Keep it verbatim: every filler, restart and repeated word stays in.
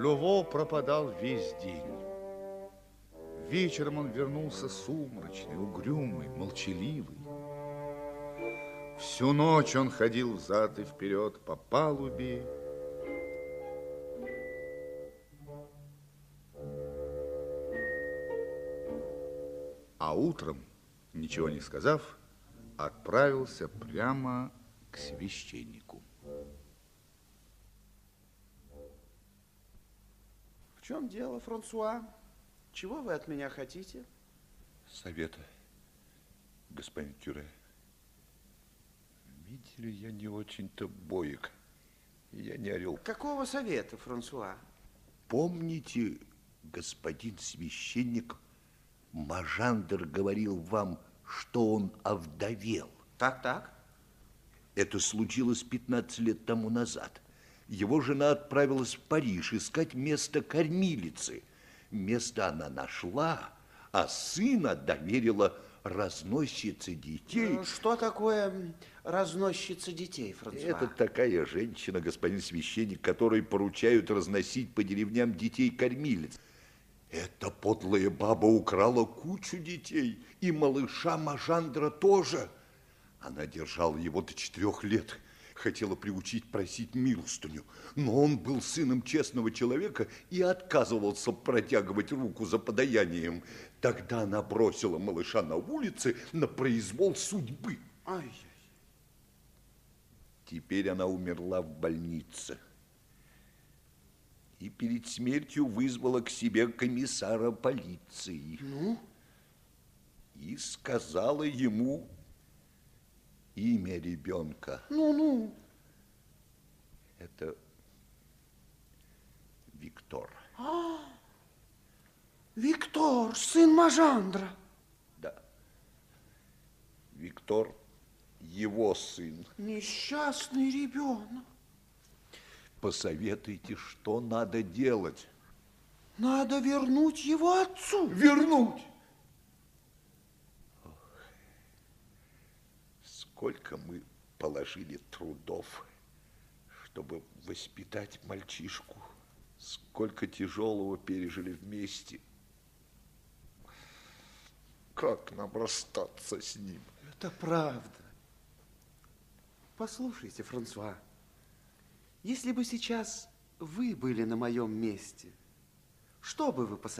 Лево пропадал весь день. Вечером он вернулся сумрачный, угрюмый, молчаливый. Всю ночь он ходил взад и вперед по палубе. А утром, ничего не сказав, отправился прямо к священнику. В чем дело, Франсуа? Чего вы от меня хотите? Совета, господин Кюре. Видели, я не очень-то боек. Я не орел. Какого совета, Франсуа? Помните, господин священник, Мажандр говорил вам, что он овдовел? Так, так. Это случилось пятнадцать лет тому назад. Его жена отправилась в Париж искать место кормилицы. Место она нашла, а сына доверила разносчице детей. Что такое разносчица детей, Франсуа? Это такая женщина, господин священник, которой поручают разносить по деревням детей-кормилиц. Эта подлая баба украла кучу детей, и малыша Мажандра тоже. Она держала его до четырех лет, хотела приучить просить милостыню, но он был сыном честного человека и отказывался протягивать руку за подаянием. Тогда она бросила малыша на улице на произвол судьбы. Ай. Теперь она умерла в больнице. И перед смертью вызвала к себе комиссара полиции. Ну? И сказала ему имя ребенка. Ну-ну. Это Виктор. А, Виктор, сын Мажандра. Да. Виктор его сын. Несчастный ребенок. Посоветуйте, что надо делать. Надо вернуть его отцу. Вернуть! Ох, сколько мы положили трудов, чтобы воспитать мальчишку. Сколько тяжелого пережили вместе. Как нам расстаться с ним? Это правда. Послушайте, Франсуа, если бы сейчас вы были на моем месте, что бы вы посоветовали?